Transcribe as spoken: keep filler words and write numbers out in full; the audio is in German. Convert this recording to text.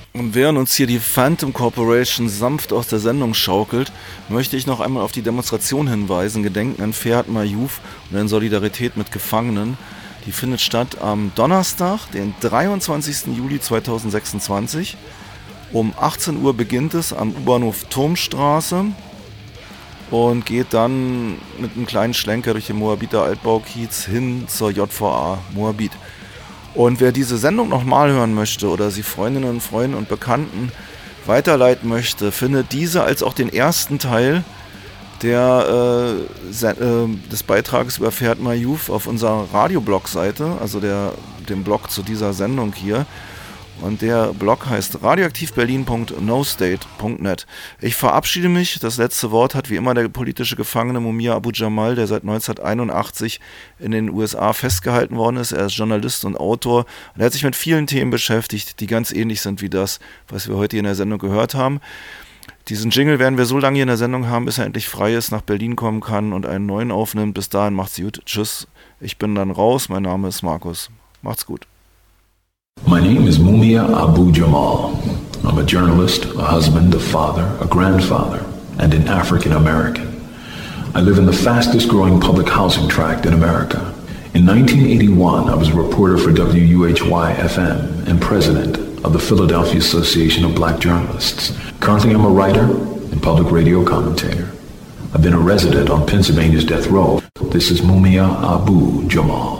Und während uns hier die Phantom Corporation sanft aus der Sendung schaukelt, möchte ich noch einmal auf die Demonstration hinweisen, Gedenken an Ferhat Mayouf und in Solidarität mit Gefangenen. Die findet statt am Donnerstag, den dreiundzwanzigsten Juli zweitausendsechsundzwanzig. Um achtzehn Uhr beginnt es am U-Bahnhof Turmstraße und geht dann mit einem kleinen Schlenker durch den Moabiter Altbaukiez hin zur J V A Moabit. Und wer diese Sendung nochmal hören möchte oder sie Freundinnen und Freunden und Bekannten weiterleiten möchte, findet diese als auch den ersten Teil der, äh, se- äh, des Beitrages über Ferhat Mayouf auf unserer Radioblog-Seite, also der, dem Blog zu dieser Sendung hier. Und der Blog heißt radioaktivberlin punkt nostate punkt net. Ich verabschiede mich. Das letzte Wort hat wie immer der politische Gefangene Mumia Abu Jamal, der seit neunzehnhunderteinundachtzig in den U S A festgehalten worden ist. Er ist Journalist und Autor und er hat sich mit vielen Themen beschäftigt, die ganz ähnlich sind wie das, was wir heute hier in der Sendung gehört haben. Diesen Jingle werden wir so lange hier in der Sendung haben, bis er endlich frei ist, nach Berlin kommen kann und einen neuen aufnimmt. Bis dahin macht's gut. Tschüss. Ich bin dann raus. Mein Name ist Markus. Macht's gut. My name is Mumia Abu Jamal. I'm a journalist, a husband, a father, a grandfather, and an African American. I live in the fastest growing public housing tract in America. In nineteen eighty-one, I was a reporter for W U H Y F M and president of the Philadelphia Association of Black Journalists. Currently, I'm a writer and public radio commentator. I've been a resident on Pennsylvania's death row. This is Mumia Abu Jamal.